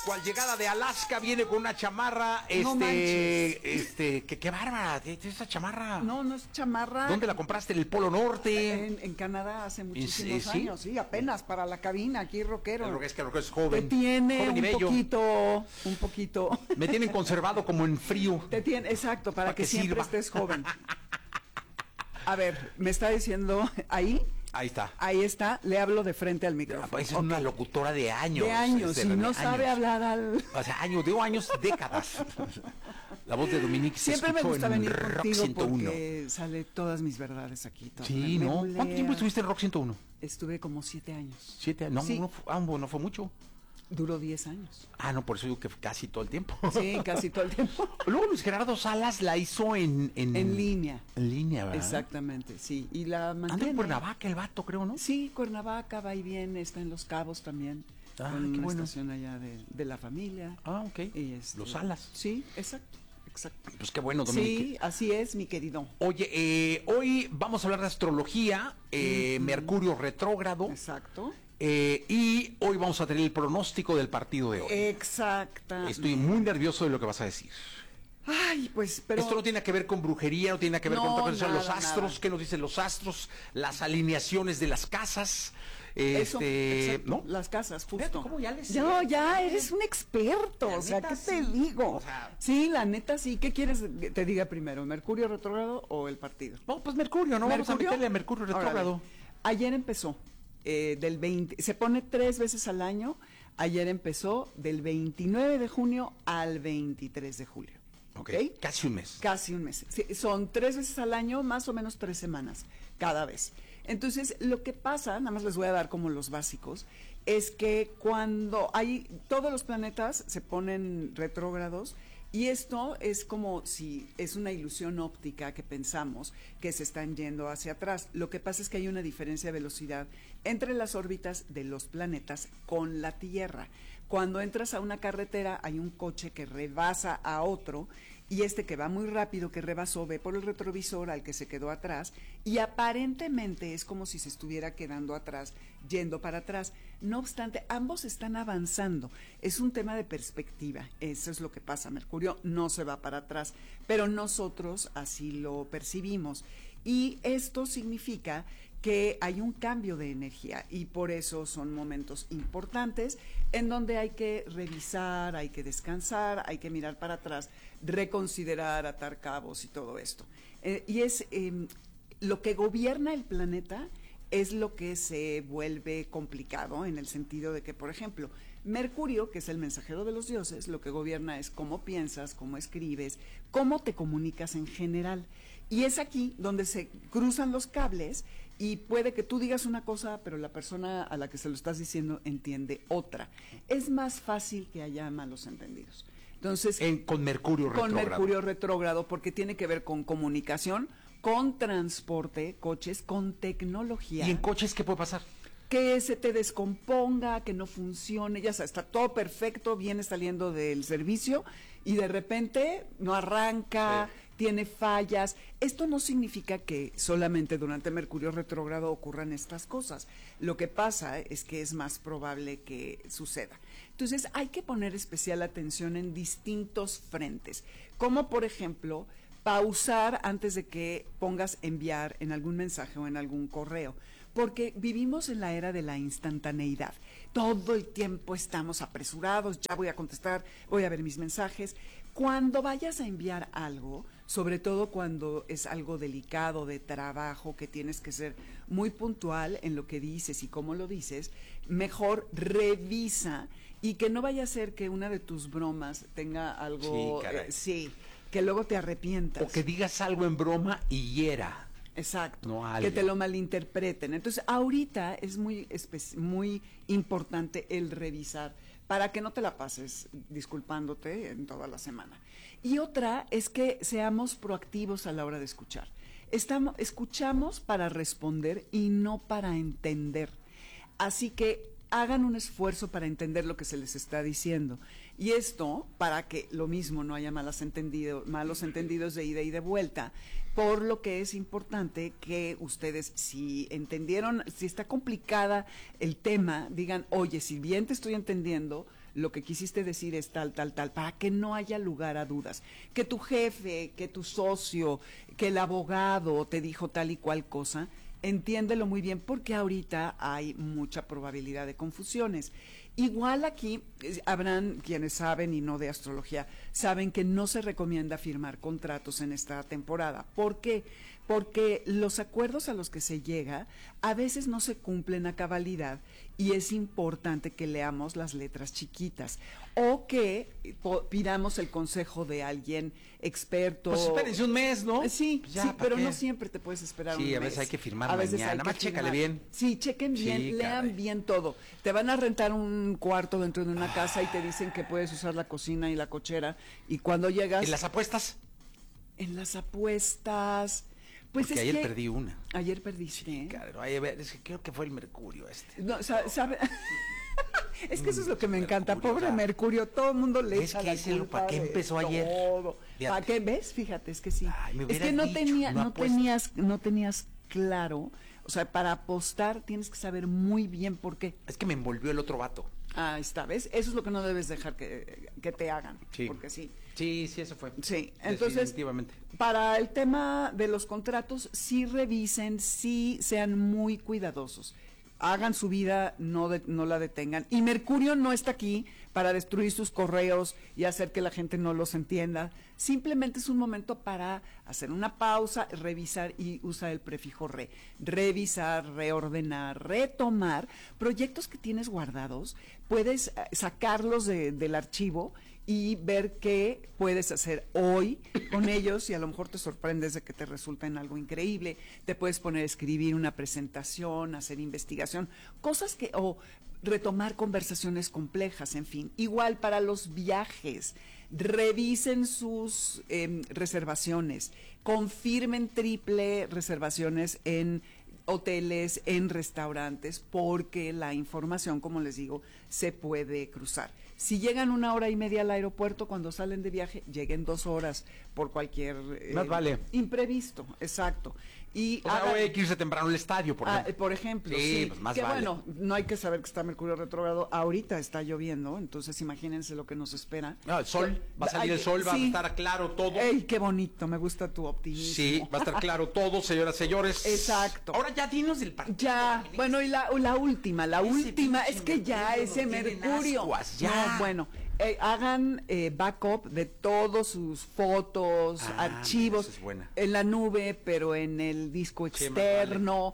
cual llegada de Alaska, viene con una chamarra, No qué bárbara, esa chamarra. No, no es chamarra. ¿Dónde la compraste? ¿En el Polo Norte? En Canadá hace muchísimos ¿sí? años, sí, apenas para la cabina, aquí rockero. Es que el rockero es joven. Te tiene joven y bello. un poquito. Me tienen conservado como en frío. Te tiene, exacto, para que siempre sirva. estés joven. A ver, me está diciendo ahí. Ahí está. Ahí está, le hablo de frente al micrófono. Es una locutora de años. De años, si no sabe hablar al... O sea, años, décadas. La voz de Dominique se siempre me escuchó gusta en venir Rock contigo 101. porque sale todas mis verdades aquí. Sí, ¿no? ¿Cuánto tiempo estuviste en Rock 101? Estuve como 7 años. 7 años. Sí. No fue mucho. Duró 10 años. No, por eso digo que casi todo el tiempo. Sí, casi todo el tiempo. Luego Luis Gerardo Salas la hizo en línea. En línea, ¿verdad? Exactamente, sí. Y la Anda mantiene. en Cuernavaca el vato, creo, ¿no? Sí, Cuernavaca va y viene, está en Los Cabos también. Con qué una bueno. estación allá de la familia. Ok. Y Los Salas. Sí, exacto. Pues qué bueno, Dominique. Sí, así es, mi querido. Oye, hoy vamos a hablar de astrología, Mercurio retrógrado. Exacto. Y hoy vamos a tener el pronóstico del partido de hoy. Exacta. Estoy muy nervioso de lo que vas a decir. Ay, pues, pero... Esto no tiene que ver con brujería, no tiene que ver con otra cosa. Los astros, nada. ¿qué nos dicen los astros? Las alineaciones de las casas. Eso, ¿no? Las casas, justo. Fíjate cómo ya les sé. No, ya eres un experto, La o sea, neta, ¿qué te sí. digo? O sea, sí, la neta sí. ¿Qué quieres que te diga primero, Mercurio retrógrado o el partido? No, pues Mercurio, ¿no? Vamos a meterle a Mercurio retrógrado. Órale. Ayer empezó, del 20, se pone 3 veces al año. Ayer empezó del 29 de junio al 23 de julio. Ok, ¿Okay? casi un mes. Casi un mes. Sí, son 3 veces al año, más o menos 3 semanas cada vez. Entonces, lo que pasa, nada más les voy a dar como los básicos, es que cuando hay, todos los planetas se ponen retrógrados, y esto es como si es una ilusión óptica que pensamos que se están yendo hacia atrás. Lo que pasa es que hay una diferencia de velocidad entre las órbitas de los planetas con la Tierra. Cuando entras a una carretera hay un coche que rebasa a otro y este que va muy rápido, que rebasó, ve por el retrovisor al que se quedó atrás y aparentemente es como si se estuviera quedando atrás, yendo para atrás. No obstante, ambos están avanzando. Es un tema de perspectiva. Eso es lo que pasa. Mercurio no se va para atrás, pero nosotros así lo percibimos. Y esto significa que hay un cambio de energía y por eso son momentos importantes en donde hay que revisar, hay que descansar, hay que mirar para atrás, reconsiderar, atar cabos y todo esto. Y es lo que gobierna el planeta es lo que se vuelve complicado en el sentido de que, por ejemplo, Mercurio, que es el mensajero de los dioses, lo que gobierna es cómo piensas, cómo escribes, cómo te comunicas en general. Y es aquí donde se cruzan los cables y puede que tú digas una cosa, pero la persona a la que se lo estás diciendo entiende otra. Es más fácil que haya malos entendidos. Entonces, Con Mercurio retrógrado. Con Mercurio retrógrado, porque tiene que ver con comunicación, con transporte, coches, con tecnología. ¿Y en coches qué puede pasar? Que se te descomponga, que no funcione, ya sabes, está todo perfecto, viene saliendo del servicio y de repente no arranca, tiene fallas. Esto no significa que solamente durante Mercurio retrógrado ocurran estas cosas. Lo que pasa es que es más probable que suceda. Entonces hay que poner especial atención en distintos frentes, como por ejemplo pausar antes de que pongas enviar en algún mensaje o en algún correo, porque vivimos en la era de la instantaneidad. Todo el tiempo estamos apresurados, ya voy a contestar, voy a ver mis mensajes. Cuando vayas a enviar algo, sobre todo cuando es algo delicado de trabajo, que tienes que ser muy puntual en lo que dices y cómo lo dices, mejor revisa y que no vaya a ser que una de tus bromas tenga algo... Sí, que luego te arrepientas. O que digas algo en broma y hiera. Exacto, no que te lo malinterpreten. Entonces, ahorita es muy importante el revisar para que no te la pases disculpándote en toda la semana. Y otra es que seamos proactivos a la hora de escuchar. Escuchamos para responder y no para entender. Así que hagan un esfuerzo para entender lo que se les está diciendo. Y esto, para que lo mismo no haya malos entendidos de ida y de vuelta, por lo que es importante que ustedes, si entendieron, si está complicada el tema, digan, oye, si bien te estoy entendiendo, lo que quisiste decir es tal, tal, tal, para que no haya lugar a dudas. Que tu jefe, que tu socio, que el abogado te dijo tal y cual cosa, entiéndelo muy bien porque ahorita hay mucha probabilidad de confusiones. Igual aquí habrán quienes saben y no de astrología, saben que no se recomienda firmar contratos en esta temporada. ¿Por qué? Porque los acuerdos a los que se llega a veces no se cumplen a cabalidad y es importante que leamos las letras chiquitas o que pidamos el consejo de alguien experto. Pues espérense un mes, ¿no? Sí, Pues ya, sí, ¿para pero qué? no siempre te puedes esperar un mes. Sí, a veces hay que firmar A veces mañana. hay Nada que más chécale firmar. bien. Sí, chequen bien, Sí, lean caray. bien todo. Te van a rentar un cuarto dentro de una casa y te dicen que puedes usar la cocina y la cochera y cuando llegas ¿En las apuestas? en las apuestas, pues Porque es ayer que perdí una. ayer perdiste. ¿Eh? Claro, ay, a ver, es que creo que fue el Mercurio este. No, sabe es que eso es lo que me encanta, Mercurio, pobre o sea, Mercurio, todo el mundo le es echa que la ese lo- culpa ¿para qué de empezó ayer? todo. Fíjate. ¿Para qué ves? Fíjate, es que sí. Ay, me Es que hubieras no dicho, tenía, no no apuestas. tenías claro, o sea, para apostar tienes que saber muy bien por qué. Es que me envolvió el otro vato. Ah, está, ¿ves? Eso es lo que no debes dejar que te hagan, Sí. porque sí. Sí, sí, eso fue. Sí, entonces, Definitivamente. para el tema de los contratos, sí revisen, sí sean muy cuidadosos. Hagan su vida, no la detengan. Y Mercurio no está aquí para destruir sus correos y hacer que la gente no los entienda. Simplemente es un momento para hacer una pausa, revisar y usar el prefijo re. Revisar, reordenar, retomar proyectos que tienes guardados. Puedes sacarlos del archivo y ver qué puedes hacer hoy con ellos y a lo mejor te sorprendes de que te resulta en algo increíble. Te puedes poner a escribir una presentación, hacer investigación, cosas que, o retomar conversaciones complejas, en fin. Igual para los viajes, revisen sus reservaciones, confirmen triple reservaciones en hoteles, en restaurantes, porque la información, como les digo, se puede cruzar. Si llegan 1 hora y media al aeropuerto, cuando salen de viaje, lleguen 2 horas por cualquier Más vale. imprevisto, exacto. Y O sea, hagan- hay que irse temprano al estadio, por ejemplo. por ejemplo, Sí, sí, pues más que vale. bueno, no hay que saber que está Mercurio retrógrado, ahorita está lloviendo, entonces imagínense lo que nos espera. No, el sol, va a salir el sol, va a sí. estar claro todo. ¡Ey, qué bonito! Me gusta tu optimismo. Sí, va a estar claro todo, señoras y señores. Exacto. Ahora ya dinos del partido. Ya, bueno, y la última, Ese última, pinche es que ya Mercurio ese nos tiene Mercurio. ascuas, ya. No, bueno, hagan backup de todos sus fotos, Ah, archivos esa es buena. en la nube, pero en el disco Sí, más externo.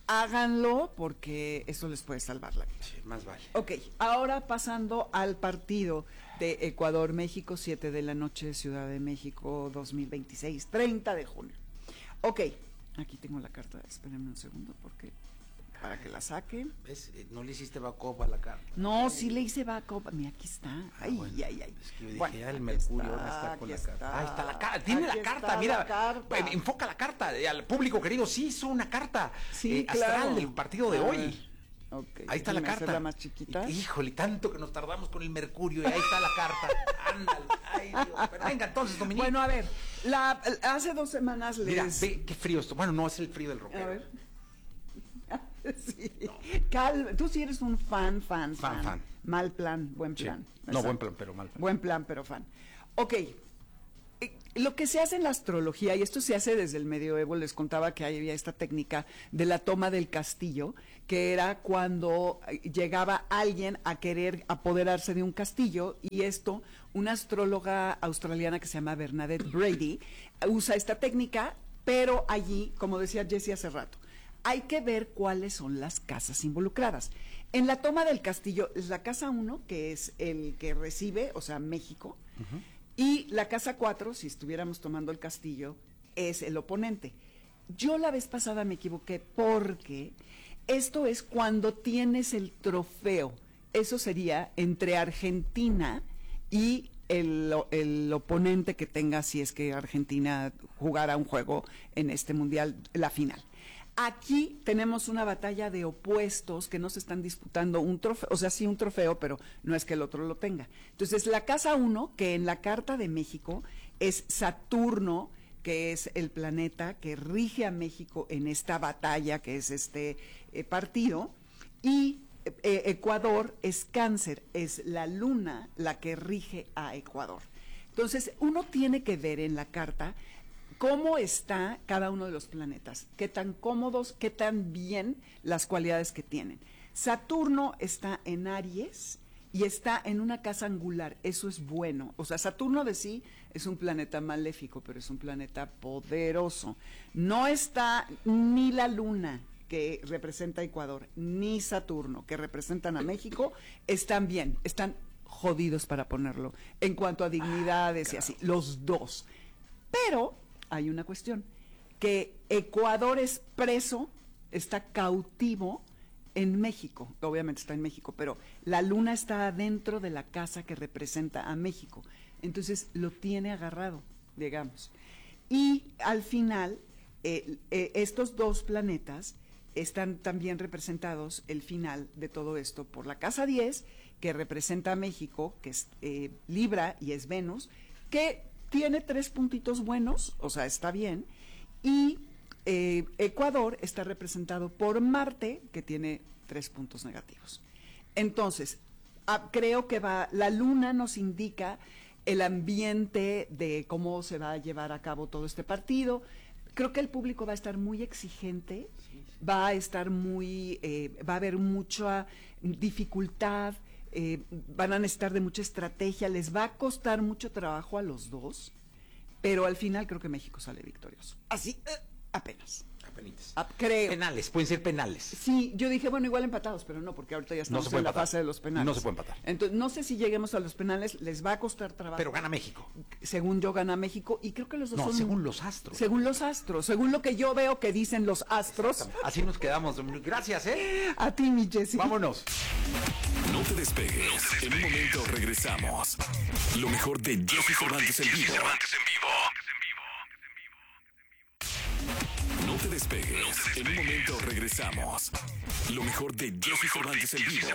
Háganlo porque eso les puede salvar la vida. Sí, más vale. Ok, ahora pasando al partido de Ecuador-México, 7 de la noche, Ciudad de México, 2026, 30 de junio. Ok, aquí tengo la carta, espérenme un segundo porque para que la saquen. ¿Ves? No le hiciste backup a la carta. No, sí le hice backup, mira, aquí está. Ay, Bueno, ay, ay. Es que yo dije, Bueno, el aquí Mercurio no está aquí con la está. carta. Ahí está la carta, tiene Aquí la carta, está mira. la carta. Enfoca la carta al público querido. Sí, hizo una carta Sí, astral claro. del partido de A hoy. ver, ok, Ahí está la déjenme carta. hacerla más chiquita. Híjole, tanto que nos tardamos con el Mercurio y ahí está la carta. Ándale. Ay, Dios. Pero venga, entonces, Dominique. Bueno, a ver, hace 2 semanas Mira, les... ve qué frío esto. Bueno, no es el frío del A rockero. ver. Sí. Tú sí eres un fan. Fan. Mal plan, buen Sí. plan. No, Exacto. buen plan, pero mal plan. Buen plan, pero fan. Ok. Lo que se hace en la astrología, y esto se hace desde el medioevo, les contaba que había esta técnica de la toma del castillo, que era cuando llegaba alguien a querer apoderarse de un castillo, y esto, una astróloga australiana que se llama Bernadette Brady, usa esta técnica, pero allí, como decía Jessie hace rato, hay que ver cuáles son las casas involucradas. En la toma del castillo es la casa 1, que es el que recibe, o sea, México, y la casa 4, si estuviéramos tomando el castillo, es el oponente. Yo la vez pasada me equivoqué porque esto es cuando tienes el trofeo. Eso sería entre Argentina y el oponente que tenga, si es que Argentina jugara un juego en este mundial, la final. Aquí tenemos una batalla de opuestos que no se están disputando un trofeo, o sea, sí un trofeo, pero no es que el otro lo tenga. Entonces, la casa 1, que en la carta de México es Saturno, que es el planeta que rige a México en esta batalla, que es este partido, y Ecuador es Cáncer, es la luna la que rige a Ecuador. Entonces, uno tiene que ver en la carta cómo está cada uno de los planetas, qué tan cómodos, qué tan bien las cualidades que tienen. Saturno está en Aries y está en una casa angular, eso es bueno. O sea, Saturno de sí es un planeta maléfico, pero es un planeta poderoso. No está ni la luna, que representa a Ecuador, ni Saturno, que representan a México, están bien, están jodidos para ponerlo, en cuanto a dignidades y así, los dos. Pero hay una cuestión, que Ecuador es preso, está cautivo en México, obviamente está en México, pero la luna está dentro de la casa que representa a México, entonces lo tiene agarrado, digamos. Y al final, estos dos planetas están también representados, el final de todo esto, por la casa 10, que representa a México, que es Libra y es Venus, que tiene 3 puntitos buenos, o sea, está bien, y Ecuador está representado por Marte, que tiene 3 puntos negativos. Entonces, creo que la luna nos indica el ambiente de cómo se va a llevar a cabo todo este partido. Creo que el público va a estar muy exigente, va a estar va a haber mucha dificultad, van a necesitar de mucha estrategia, les va a costar mucho trabajo a los dos, pero al final creo que México sale victorioso. Así, apenas. Apenitas. Creo. Penales, pueden ser penales. Sí, yo dije, bueno, igual empatados, pero no, porque ahorita ya estamos en la fase de los penales. No se puede empatar. Entonces, no sé si lleguemos a los penales, les va a costar trabajo. Pero gana México. Según yo, gana México, y creo que los dos son... según los astros. Según los astros, según lo que yo veo que dicen los astros. Así nos quedamos. Gracias, A ti, mi Jessy. Vámonos. No te despegues. En un momento regresamos. Lo mejor de Jessy Cervantes en vivo. No te despegues. En un momento regresamos. Lo mejor de Jessy Cervantes en vivo.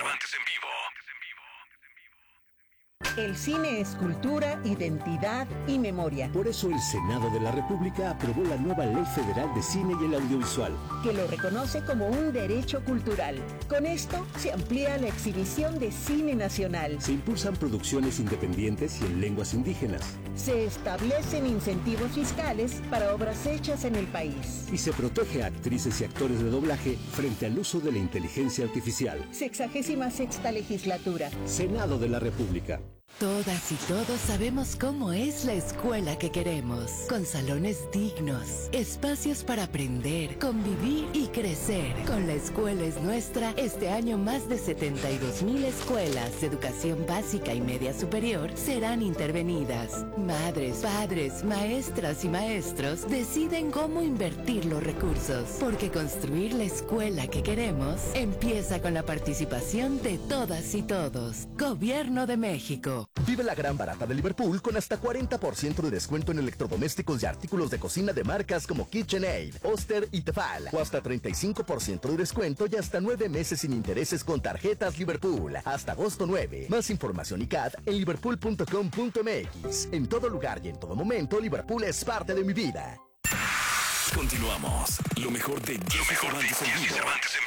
El cine es cultura, identidad y memoria. Por eso el Senado de la República aprobó la nueva Ley Federal de Cine y el Audiovisual, que lo reconoce como un derecho cultural. Con esto se amplía la exhibición de cine nacional. se impulsan producciones independientes y en lenguas indígenas, Se establecen incentivos fiscales para obras hechas en el país. y se protege a actrices y actores de doblaje frente al uso de la inteligencia artificial. 66ª legislatura. Senado de la República. Todas y todos sabemos cómo es la escuela que queremos, con salones dignos, espacios para aprender, convivir y crecer. Con La Escuela es Nuestra, este año más de 72,000 escuelas de educación básica y media superior serán intervenidas. Madres, padres, maestras y maestros deciden cómo invertir los recursos, porque construir la escuela que queremos empieza con la participación de todas y todos. Gobierno de México. Vive la gran barata de Liverpool con hasta 40% de descuento en electrodomésticos y artículos de cocina de marcas como KitchenAid, Oster y Tefal. O hasta 35% de descuento y hasta 9 meses sin intereses con tarjetas Liverpool. Hasta agosto 9. Más información y CAT en liverpool.com.mx. En todo lugar y en todo momento, Liverpool es parte de mi vida. Continuamos. Lo mejor de Jessy Cervantes en vivo.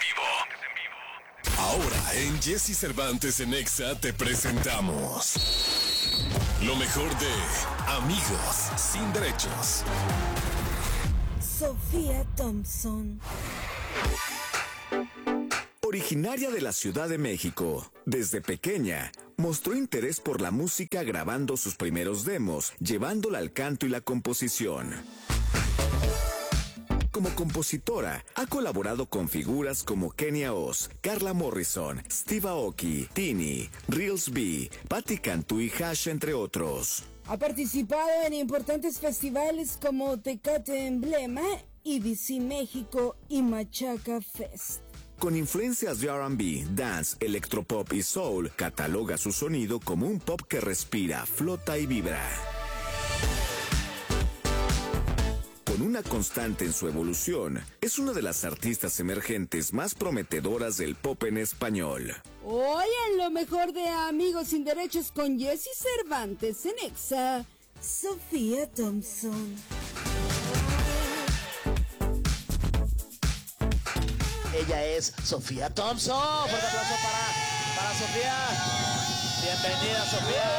Ahora en Jessy Cervantes en Exa te presentamos lo mejor de Amigos sin Derechos. Sofía Thompson. Originaria de la Ciudad de México, desde pequeña mostró interés por la música grabando sus primeros demos, llevándola al canto y la composición. Como compositora, ha colaborado con figuras como Kenia Oz, Carla Morrison, Steve Aoki, Tini, Reels B, Patti Cantú y Hash, entre otros. Ha participado en importantes festivales como Tecate Emblema, IBC México y Machaca Fest. Con influencias de R&B, dance, electropop y soul, cataloga su sonido como un pop que respira, flota y vibra. Con una constante en su evolución, es una de las artistas emergentes más prometedoras del pop en español. Hoy en lo mejor de Amigos sin Derechos con Jessy Cervantes en Exa, Sofía Thompson. Ella es Sofía Thompson. Fuerte aplauso para Sofía. Bienvenida, Sofía.